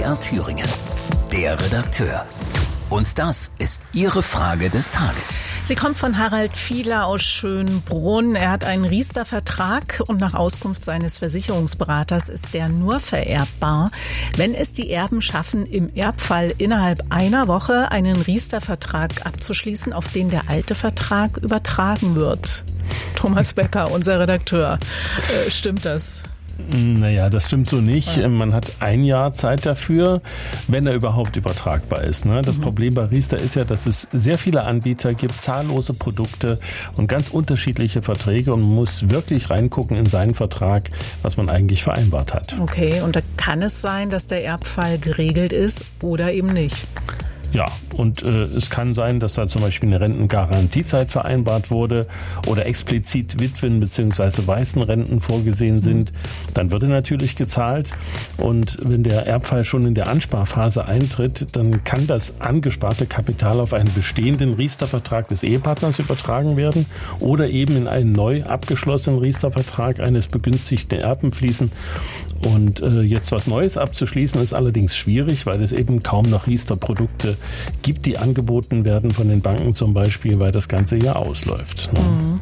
MDR Thüringen. Der Redakteur. Und das ist Ihre Frage des Tages. Sie kommt von Harald Fiedler aus Schönbrunn. Er hat einen Riester-Vertrag und nach Auskunft seines Versicherungsberaters ist der nur vererbbar, wenn es die Erben schaffen, im Erbfall innerhalb einer Woche einen Riester-Vertrag abzuschließen, auf den der alte Vertrag übertragen wird. Thomas Becker, unser Redakteur. Stimmt das? Naja, das stimmt so nicht. Man hat ein Jahr Zeit dafür, wenn er überhaupt übertragbar ist. Das Problem bei Riester ist ja, dass es sehr viele Anbieter gibt, zahllose Produkte und ganz unterschiedliche Verträge und man muss wirklich reingucken in seinen Vertrag, was man eigentlich vereinbart hat. Okay, und da kann es sein, dass der Erbfall geregelt ist oder eben nicht? Ja, und es kann sein, dass da zum Beispiel eine Rentengarantiezeit vereinbart wurde oder explizit Witwen- bzw. Waisenrenten vorgesehen sind. Dann wird er natürlich gezahlt und wenn der Erbfall schon in der Ansparphase eintritt, dann kann das angesparte Kapital auf einen bestehenden Riester-Vertrag des Ehepartners übertragen werden oder eben in einen neu abgeschlossenen Riester-Vertrag eines begünstigten Erben fließen. Und jetzt was Neues abzuschließen ist allerdings schwierig, weil es eben kaum noch Riester-Produkte gibt, die angeboten werden von den Banken zum Beispiel, weil das ganze Jahr ausläuft.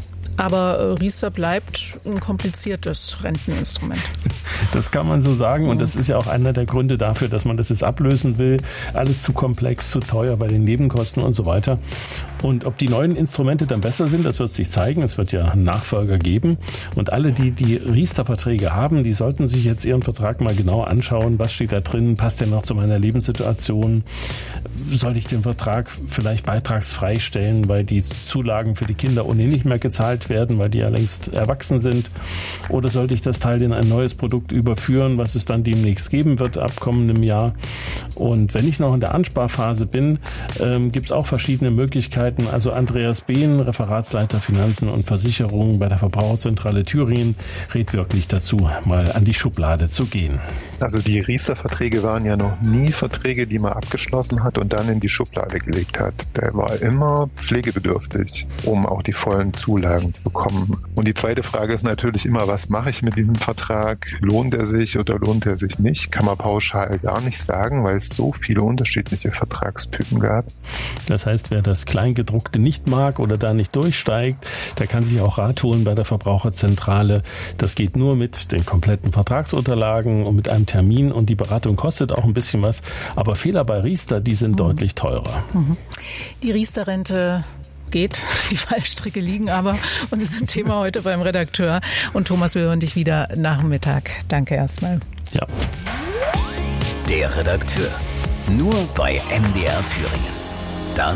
Aber Riester bleibt ein kompliziertes Renteninstrument. Das kann man so sagen und das ist ja auch einer der Gründe dafür, dass man das jetzt ablösen will. Alles zu komplex, zu teuer bei den Nebenkosten und so weiter. Und ob die neuen Instrumente dann besser sind, das wird sich zeigen. Es wird ja einen Nachfolger geben. Und alle, die Riester-Verträge haben, die sollten sich jetzt ihren Vertrag mal genau anschauen. Was steht da drin? Passt der noch zu meiner Lebenssituation? Soll ich den Vertrag vielleicht beitragsfrei stellen, weil die Zulagen für die Kinder ohnehin nicht mehr gezahlt werden, weil die ja längst erwachsen sind? Oder sollte ich das Teil in ein neues Produkt überführen, was es dann demnächst geben wird ab kommendem Jahr? Und wenn ich noch in der Ansparphase bin, gibt es auch verschiedene Möglichkeiten. Also Andreas Behn, Referatsleiter Finanzen und Versicherungen bei der Verbraucherzentrale Thüringen, rät wirklich dazu, mal an die Schublade zu gehen. Also die Riester-Verträge waren ja noch nie Verträge, die man abgeschlossen hat und dann in die Schublade gelegt hat. Der war immer pflegebedürftig, um auch die vollen Zulagen zu bekommen. Und die zweite Frage ist natürlich immer, was mache ich mit diesem Vertrag? Lohnt er sich oder lohnt er sich nicht? Kann man pauschal gar nicht sagen, weil es so viele unterschiedliche Vertragstypen gab. Das heißt, wer das Kleingedruckte nicht mag oder da nicht durchsteigt, der kann sich auch Rat holen bei der Verbraucherzentrale. Das geht nur mit den kompletten Vertragsunterlagen und mit einem Termin und die Beratung kostet auch ein bisschen was. Aber Fehler bei Riester, die sind deutlich teurer. Die Riester-Rente geht, die Fallstricke liegen aber und das ist ein Thema heute beim Redakteur. Und Thomas, wir hören dich wieder nach dem Mittag. Danke erstmal. Ja. Der Redakteur. Nur bei MDR Thüringen.